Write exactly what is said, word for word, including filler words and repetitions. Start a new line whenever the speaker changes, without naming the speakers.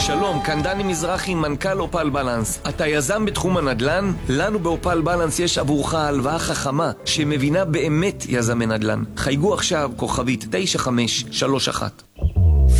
שלום, כאן דני מזרחי, מנכ"ל אופל בלנס. אתה יזם בתחום הנדל"ן? לנו באופל בלנס יש עבורך הלוואה חכמה שמבינה באמת יזמי נדל"ן. חייגו עכשיו כוכבית תשע חמש שלוש אחת.